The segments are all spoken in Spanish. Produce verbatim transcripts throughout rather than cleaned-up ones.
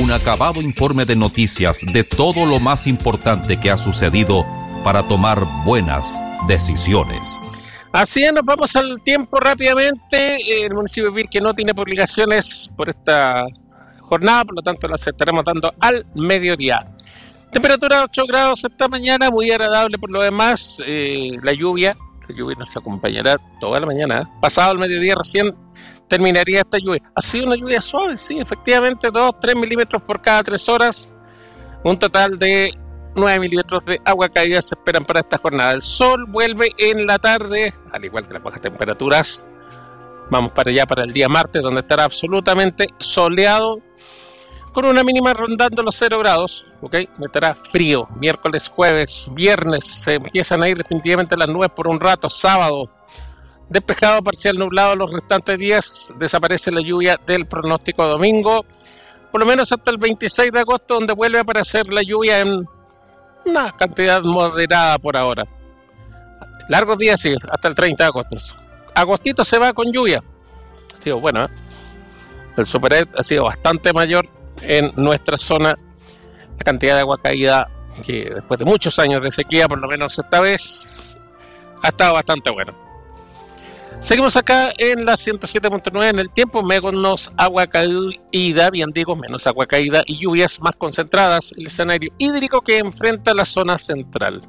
un acabado informe de noticias de todo lo más importante que ha sucedido para tomar buenas decisiones. Así es, nos vamos al tiempo rápidamente. El municipio de Pirque no tiene publicaciones por esta jornada, por lo tanto las estaremos dando al mediodía. Temperatura ocho grados esta mañana, muy agradable por lo demás. Eh, la lluvia, la lluvia nos acompañará toda la mañana. ¿eh? Pasado el mediodía recién terminaría esta lluvia. Ha sido una lluvia suave, sí, efectivamente, dos, tres milímetros por cada tres horas. Un total de nueve milímetros de agua caída se esperan para esta jornada. El sol vuelve en la tarde, al igual que las bajas temperaturas. Vamos para allá, para el día martes, donde estará absolutamente soleado, con una mínima rondando los cero grados, ¿ok? Estará frío. Miércoles, jueves, viernes se empiezan a ir definitivamente las nubes por un rato. Sábado, despejado, parcial nublado. Los restantes días desaparece la lluvia del pronóstico. Domingo, por lo menos hasta el veintiséis de agosto, donde vuelve a aparecer la lluvia en una cantidad moderada por ahora. Largos días, sí, hasta el treinta de agosto. Agostito se va con lluvia. Ha sido bueno, ¿eh? El Supered ha sido bastante mayor en nuestra zona. La cantidad de agua caída, que después de muchos años de sequía, por lo menos esta vez, ha estado bastante bueno. Seguimos acá en la ciento siete punto nueve en el tiempo. Menos agua caída, bien digo, menos agua caída y lluvias más concentradas. El escenario hídrico que enfrenta la zona central.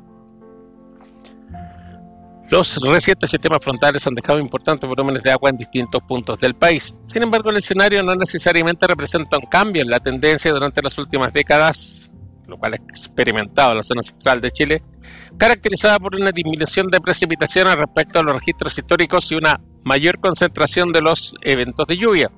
Los recientes sistemas frontales han dejado importantes volúmenes de agua en distintos puntos del país. Sin embargo, el escenario no necesariamente representa un cambio en la tendencia durante las últimas décadas, lo cual ha experimentado la zona central de Chile, caracterizada por una disminución de precipitaciones respecto a los registros históricos y una mayor concentración de los eventos de lluvia.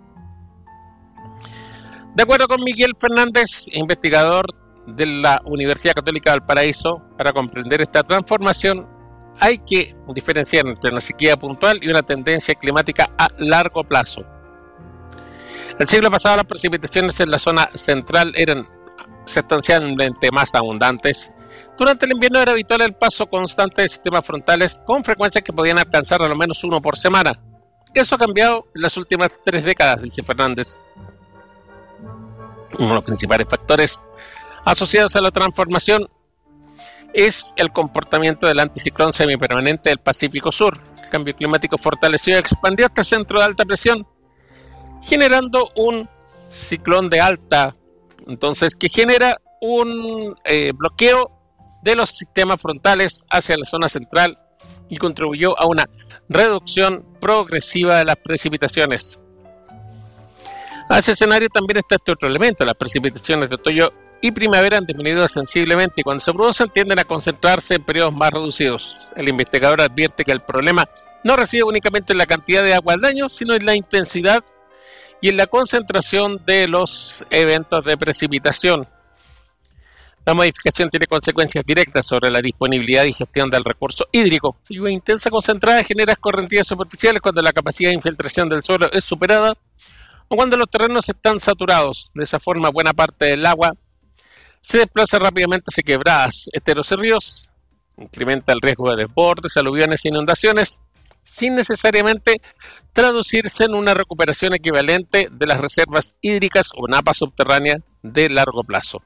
De acuerdo con Miguel Fernández, investigador de la Universidad Católica de Valparaíso, para comprender esta transformación hay que diferenciar entre una sequía puntual y una tendencia climática a largo plazo. El siglo pasado las precipitaciones en la zona central eran sustancialmente más abundantes. Durante el invierno era habitual el paso constante de sistemas frontales con frecuencias que podían alcanzar a lo menos uno por semana. Eso ha cambiado en las últimas tres décadas, dice Fernández. Uno de los principales factores asociados a la transformación es el comportamiento del anticiclón semipermanente del Pacífico Sur. El cambio climático fortaleció y expandió este centro de alta presión, generando un ciclón de alta, entonces, que genera un eh, bloqueo de los sistemas frontales hacia la zona central y contribuyó a una reducción progresiva de las precipitaciones. A ese escenario también está este otro elemento: las precipitaciones de otoño y primavera han disminuido sensiblemente y cuando se producen tienden a concentrarse en periodos más reducidos. El investigador advierte que el problema no reside únicamente en la cantidad de agua al año, sino en la intensidad y en la concentración de los eventos de precipitación. La modificación tiene consecuencias directas sobre la disponibilidad y gestión del recurso hídrico. La lluvia intensa concentrada genera escorrentías superficiales cuando la capacidad de infiltración del suelo es superada o cuando los terrenos están saturados. De esa forma, buena parte del agua se desplaza rápidamente hacia quebradas, esteros y ríos, incrementa el riesgo de desbordes, aluviones e inundaciones, sin necesariamente traducirse en una recuperación equivalente de las reservas hídricas o napas subterráneas de largo plazo.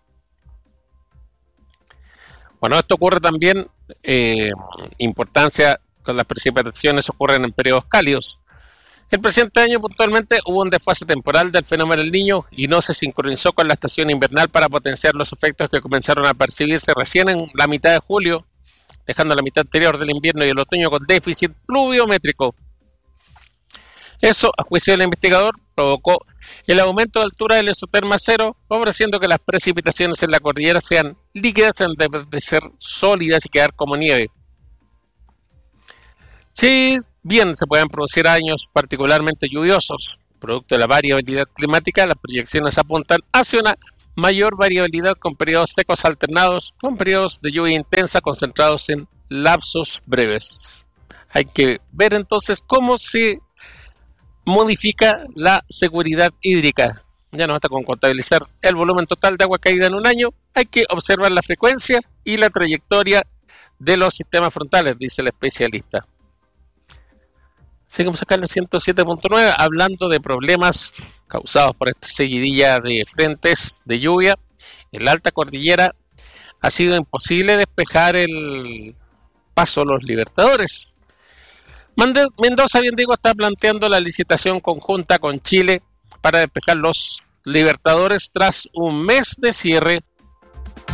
Bueno, esto ocurre también, eh, importancia con las precipitaciones ocurren en periodos cálidos. El presente año puntualmente hubo un desfase temporal del fenómeno del Niño y no se sincronizó con la estación invernal para potenciar los efectos que comenzaron a percibirse recién en la mitad de julio, dejando la mitad anterior del invierno y el otoño con déficit pluviométrico. Eso, a juicio del investigador, provocó el aumento de altura del isoterma cero, favoreciendo que las precipitaciones en la cordillera sean líquidas en vez de ser sólidas y quedar como nieve. Sí, bien, se pueden producir años particularmente lluviosos. Producto de la variabilidad climática, las proyecciones apuntan hacia una mayor variabilidad con periodos secos alternados, con periodos de lluvia intensa concentrados en lapsos breves. Hay que ver entonces cómo se modifica la seguridad hídrica. Ya no basta con contabilizar el volumen total de agua caída en un año, hay que observar la frecuencia y la trayectoria de los sistemas frontales, dice el especialista. Seguimos acá en el ciento siete punto nueve hablando de problemas causados por esta seguidilla de frentes de lluvia. En la alta cordillera ha sido imposible despejar el paso a los Libertadores. Mendoza, bien digo, está planteando la licitación conjunta con Chile para despejar los Libertadores tras un mes de cierre